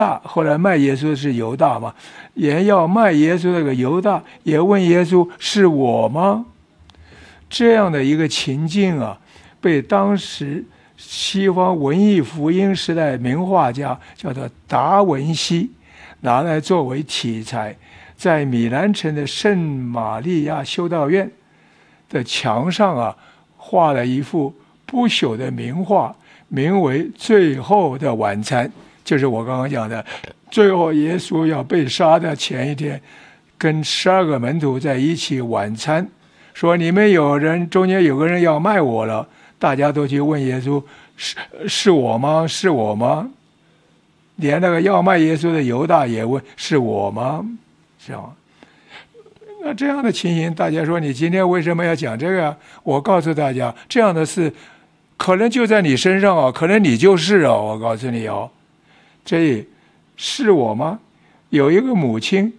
大，后来卖耶稣的是犹大嘛，也要卖耶稣那个犹大也问耶稣是我吗？这样的一个情境啊，被当时西方文艺复兴时代名画家叫做达文西拿来作为题材，在米兰城的圣玛利亚修道院的墙上啊，画了一幅不朽的名画，名为《最后的晚餐》。就是我刚刚讲的，最后耶稣要被杀的前一天，跟12个门徒在一起晚餐，说你们中间有个人要卖我了，大家都去问耶稣，是我吗？是我吗？连那个要卖耶稣的犹大也问是我吗？是吗？那这样的情形，大家说你今天为什么要讲这个啊？我告诉大家，这样的事可能就在你身上啊，可能你就是啊，我告诉你哦。这是我吗？有一个母亲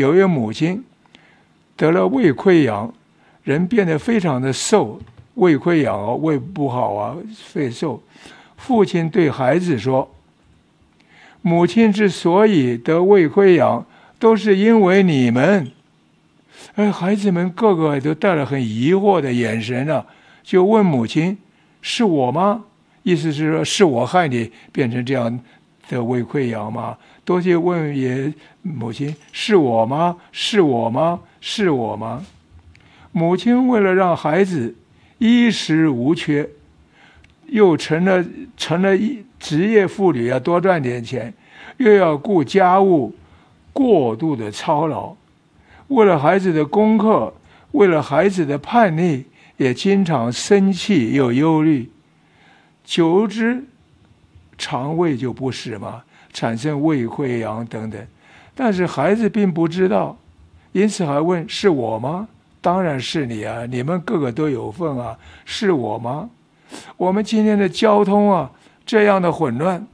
得了胃溃疡，人变得非常的瘦，胃溃疡啊，胃不好啊，肺瘦。父亲对孩子说，母亲之所以得胃溃疡，都是因为你们。孩子们个个都带了很疑惑的眼神啊，就问母亲，是我吗？意思是说，是我害你变成这样的胃溃疡吗？都去问母亲，是我吗？是我吗？是我吗？母亲为了让孩子衣食无缺，又成了职业妇女，要多赚点钱，又要顾家务，过度的操劳，为了孩子的功课，为了孩子的叛逆，也经常生气又忧虑，久之肠胃就不适嘛，产生胃溃疡等等。但是孩子并不知道，因此还问，是我吗？当然是你啊，你们个个都有份啊，是我吗？我们今天的交通啊，这样的混乱，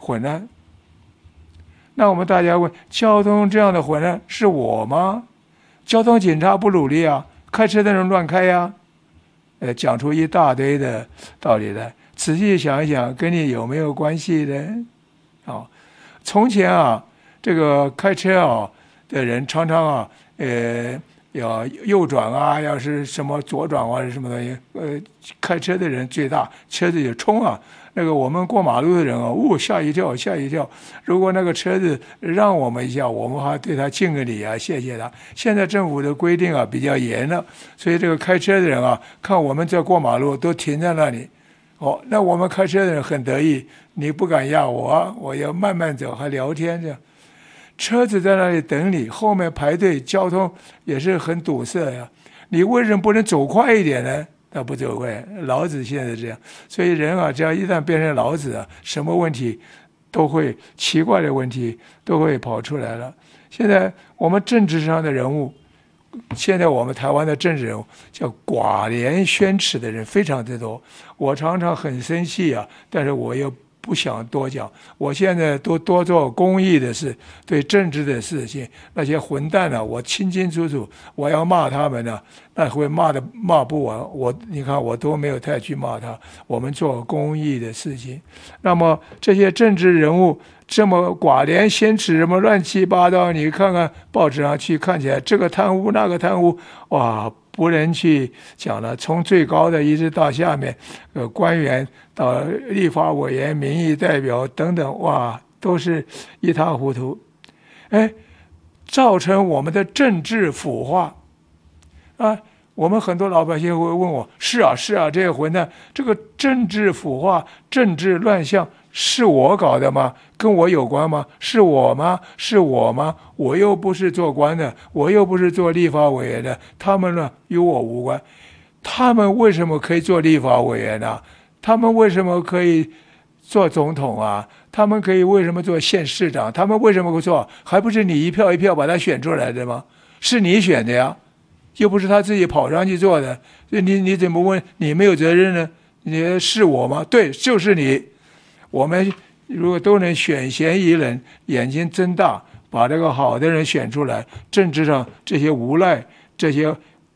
那我们大家问，交通这样的混乱是我吗？交通警察不努力啊，开车的人乱开呀，讲出一大堆的道理来。仔细想一想，跟你有没有关系呢？从前啊，这个开车啊的人常常啊，要右转啊，要是什么左转啊，什么东西，开车的人最大，车子就冲啊。那个我们过马路的人啊，吓一跳。如果那个车子让我们一下，我们还对他敬个礼啊，谢谢他。现在政府的规定啊比较严了，所以这个开车的人啊，看我们在过马路都停在那里。那我们开车的人很得意，你不敢压我啊，我要慢慢走，还聊天这样。车子在那里等你，后面排队，交通也是很堵塞呀。你为什么不能走快一点呢？他不走快，老子现在这样。所以人啊，只要一旦变成老子啊，什么问题都会，奇怪的问题都会跑出来了。现在我们政治上的人物，现在我们台湾的政治人物叫寡廉鲜耻的人非常的多，我常常很生气啊，但是我又不想多讲。我现在都多做公益的事，对政治的事情，那些混蛋啊，我清清楚楚，我要骂他们呢，那会骂不完。你看我都没有太去骂他，我们做公益的事情。那么这些政治人物这么寡廉鲜耻，什么乱七八糟，你看看报纸上去，看起来这个贪污那个贪污，哇，不能去讲了。从最高的一直到下面，官员到立法委员、民意代表等等，哇，都是一塌糊涂。造成我们的政治腐化啊！我们很多老百姓会问我：是啊，这个混蛋，这个政治腐化、政治乱象，是我搞的吗？跟我有关吗？是我吗？我又不是做官的，我又不是做立法委员的，他们呢与我无关。他们为什么可以做立法委员呢？他们为什么可以做总统啊？他们可以为什么做县市长？他们为什么会做？还不是你一票一票把他选出来的吗？是你选的呀，又不是他自己跑上去做的。你怎么问？你没有责任呢？你是我吗？对，就是你。我们如果都能选贤与能，眼睛睁大，把这个好的人选出来，政治上这些无赖、这些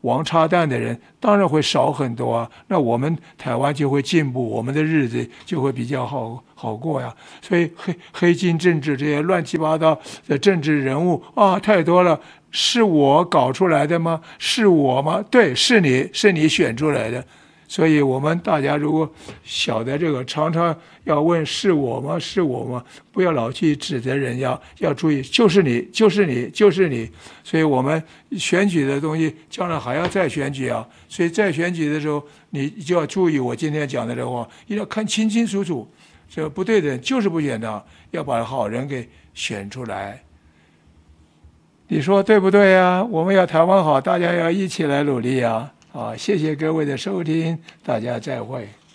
王插蛋的人当然会少很多啊，那我们台湾就会进步，我们的日子就会比较好过呀。所以黑金政治这些乱七八糟的政治人物啊，太多了。是我搞出来的吗？是我吗？对，是你选出来的。所以我们大家如果晓得这个，常常要问是我吗？是我吗？不要老去指责人家，要注意就是你，就是你，就是你。所以我们选举的东西，将来还要再选举啊。所以在选举的时候，你就要注意我今天讲的这话，一定要看清清楚楚。这不对的人就是不选他，要把好人给选出来。你说对不对呀？我们要台湾好，大家要一起来努力呀！好，谢谢各位的收听，大家再会。